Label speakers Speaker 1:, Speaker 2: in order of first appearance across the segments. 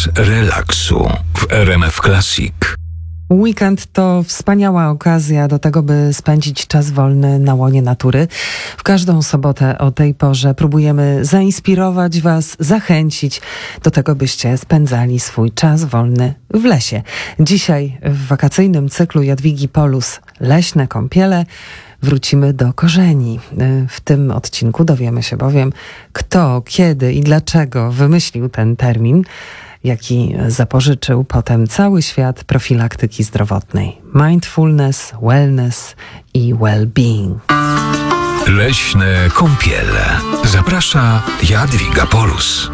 Speaker 1: czas relaksu w RMF Classic.
Speaker 2: Weekend to wspaniała okazja do tego, by spędzić czas wolny na łonie natury. W każdą sobotę o tej porze próbujemy zainspirować Was, zachęcić do tego, byście spędzali swój czas wolny w lesie. Dzisiaj w wakacyjnym cyklu Jadwigi Polus Leśne kąpiele wrócimy do korzeni. W tym odcinku dowiemy się bowiem, kto, kiedy i dlaczego wymyślił ten termin, jaki zapożyczył potem cały świat profilaktyki zdrowotnej. Mindfulness, wellness i well-being.
Speaker 1: Leśne kąpiele. Zaprasza Jadwiga Polus.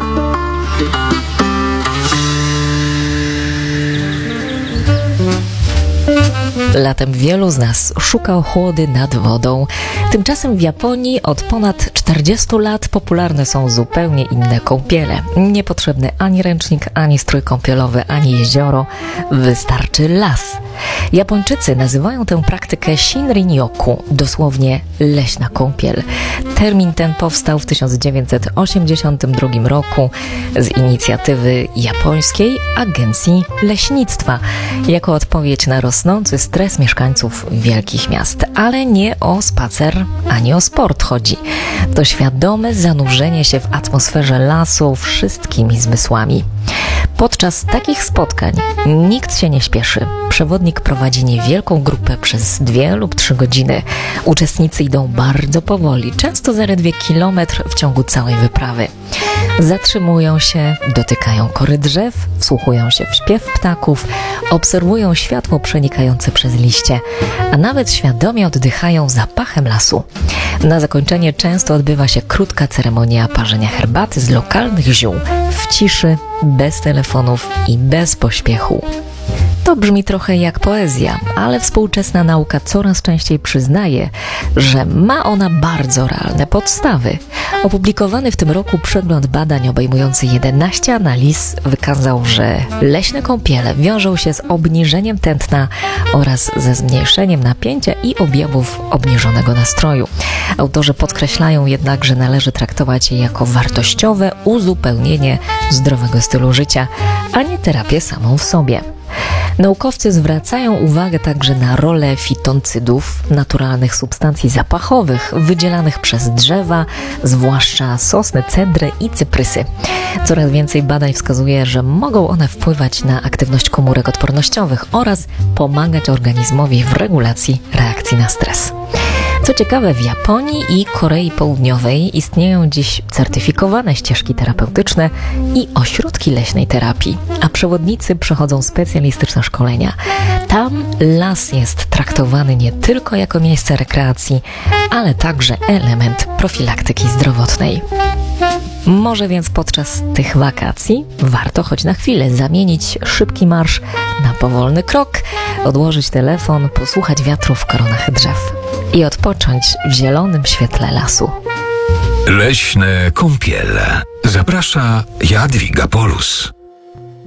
Speaker 3: Latem wielu z nas szuka ochłody nad wodą. Tymczasem w Japonii od ponad 40 lat popularne są zupełnie inne kąpiele. Niepotrzebny ani ręcznik, ani strój kąpielowy, ani jezioro. Wystarczy las. Japończycy nazywają tę praktykę Shinrin-yoku, dosłownie leśna kąpiel. Termin ten powstał w 1982 roku z inicjatywy Japońskiej Agencji Leśnictwa jako odpowiedź na rosnący stres mieszkańców wielkich miast. Ale nie o spacer ani o sport chodzi. To świadome zanurzenie się w atmosferze lasu wszystkimi zmysłami. Podczas takich spotkań nikt się nie śpieszy. Przewodnik prowadzi niewielką grupę przez 2 lub 3 godziny. Uczestnicy idą bardzo powoli, często zaledwie kilometr w ciągu całej wyprawy. Zatrzymują się, dotykają kory drzew, wsłuchują się w śpiew ptaków, obserwują światło przenikające przez liście, a nawet świadomie oddychają zapachem lasu. Na zakończenie często odbywa się krótka ceremonia parzenia herbaty z lokalnych ziół, w ciszy, bez telefonów i bez pośpiechu. To brzmi trochę jak poezja, ale współczesna nauka coraz częściej przyznaje, że ma ona bardzo realne podstawy. Opublikowany w tym roku przegląd badań obejmujący 11 analiz wykazał, że leśne kąpiele wiążą się z obniżeniem tętna oraz ze zmniejszeniem napięcia i objawów obniżonego nastroju. Autorzy podkreślają jednak, że należy traktować je jako wartościowe uzupełnienie zdrowego stylu życia, a nie terapię samą w sobie. Naukowcy zwracają uwagę także na rolę fitoncydów, naturalnych substancji zapachowych wydzielanych przez drzewa, zwłaszcza sosny, cedry i cyprysy. Coraz więcej badań wskazuje, że mogą one wpływać na aktywność komórek odpornościowych oraz pomagać organizmowi w regulacji reakcji na stres. Co ciekawe, w Japonii i Korei Południowej istnieją dziś certyfikowane ścieżki terapeutyczne i ośrodki leśnej terapii, a przewodnicy przechodzą specjalistyczne szkolenia. Tam las jest traktowany nie tylko jako miejsce rekreacji, ale także element profilaktyki zdrowotnej. Może więc podczas tych wakacji warto choć na chwilę zamienić szybki marsz na powolny krok, odłożyć telefon, posłuchać wiatru w koronach drzew i odpocząć w zielonym świetle lasu.
Speaker 1: Leśne kąpiele. Zaprasza Jadwiga Polus.